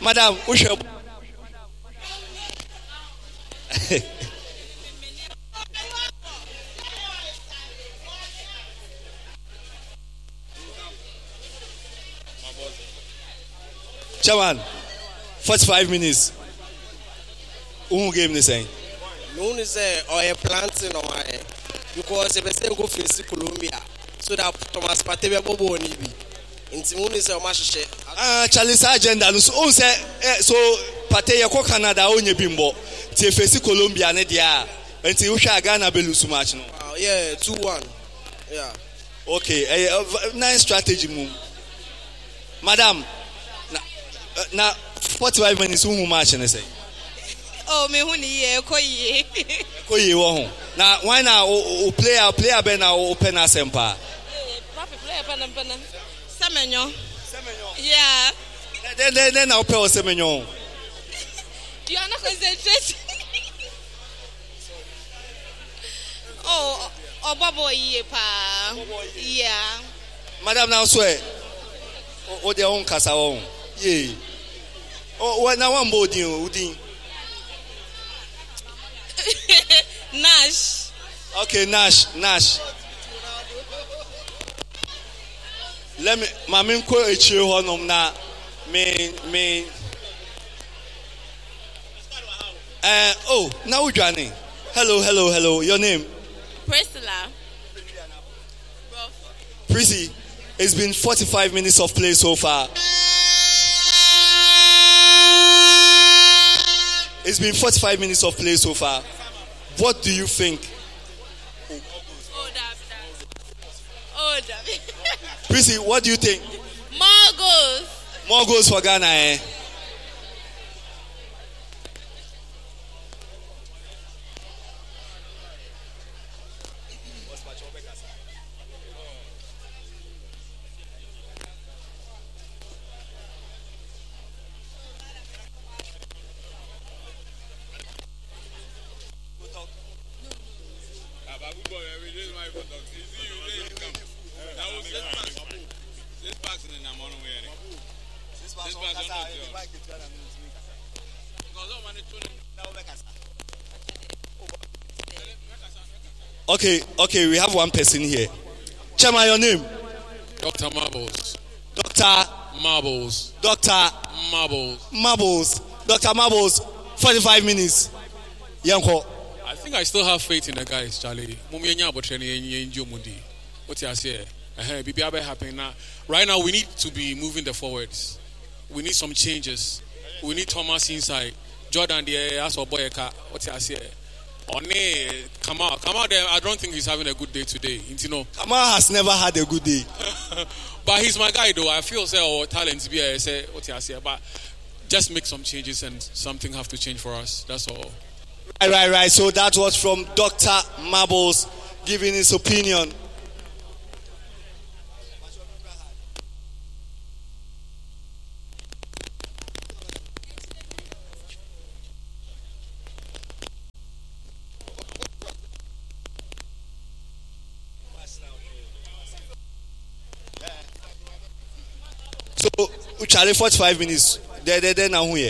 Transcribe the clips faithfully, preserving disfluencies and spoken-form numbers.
Madam, we should. Chairman, forty-five minutes. Who gave me saying? No one is there or a planting or because if I say go face Colombia, so that Thomas Patebia Bobo need be. In Timon is a mash. Ah, Charlie's agenda. So, so Pateya ko Canada onye bimbo. Ti face Colombia ne dia. Enti wo hwa Ghana belu so match no. Yeah, two one. Yeah. Okay, uh, nice strategy move. Madam, na na forty-five minutes who match ne say. Oh, me huni ye koye. Koye wo ho. Na why na o player player be na o open asempa. Papi player pana pana. Semenyo. Semenyo. Yeah. Then then then na open o Semenyo. You are not concentrating. Oh, oh, Bobo ye pa. Yeah. Madam now swear. O de on kasa on. Ye. Oh, when na one body udin. Nash. Okay, Nash, Nash. Let me, mami ko echi honom na me me. Uh, oh, now we joining. Hello, hello, hello. Your name? Priscilla. Prissy, it's been forty-five minutes of play so far. It's been forty-five minutes of play so far. What do you think? Oh, damn, oh, damn. Prissy, what do you think? More goals. More goals for Ghana, eh? Okay, okay, we have one person here. Chairman, your name? Doctor Marbles. Doctor Marbles. Doctor Marbles. Marbles. Doctor Marbles. Forty-five minutes. Yanko. I think I still have faith in the guys, Charlie. Mummy nya botreni enjo mundi. What you say? Eh, bibi abe happen now. Right now we need to be moving the forwards. We need some changes. We need Thomas inside. Jordan the as boy ka. What you say? Only Kamal. Kamal there, I don't think he's having a good day today. You know. Kamal has never had a good day. But he's my guy though. I feel say our talents be I say what you say, but just make some changes and something have to change for us. That's all. Right, right, right. So that was from Doctor Marbles giving his opinion. So, Charlie, forty-five minutes. There, there, there, now here.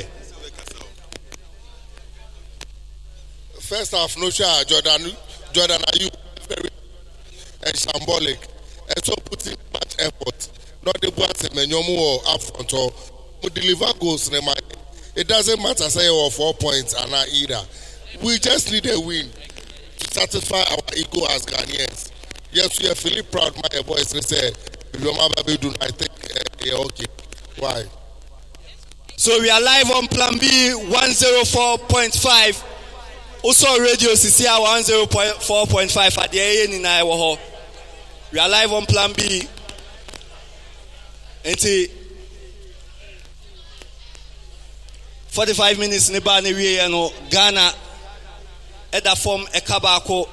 First half, no shot. Jordan, Jordan, are you very and shambolic? And so putting much effort. Not the ones in Menyomu or up front or who deliver goals. It doesn't matter, say, or four points and not either. We just need a win to satisfy our ego as Ghanaians. Yes, we are feeling proud. My voice said, I think uh, okay. Why? So we are live on Plan B one oh four point five. Also radio C C R one oh four point five at the A N in Iowa. We are live on Plan B. Until forty-five minutes neba ne wie no Ghana eda form e kabako.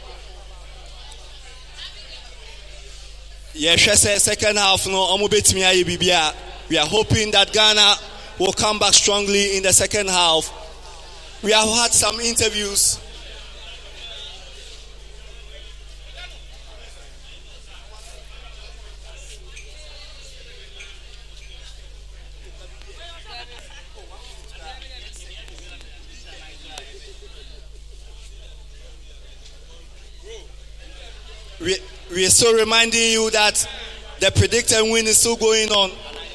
Yes, second half no omo betimi aye bibia. We are hoping that Ghana will come back strongly in the second half. We have had some interviews. we we are still reminding you that the predicted win is still going on.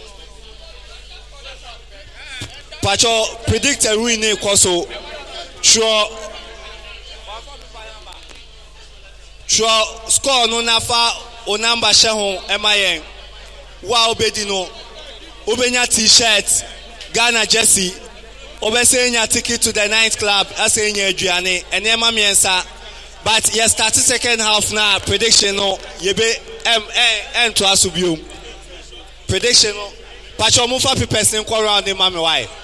Pacho predicted win also sure sure score no nafa o number share ho emayen wa obedi no obenya t-shirt Ghana jersey obesenya ticket to the ninth club asenya aduane enema miensa. But yes, start the second half now. Prediction no, yebe em em to asubio. Prediction no. Pacho mufa people person around the mami why.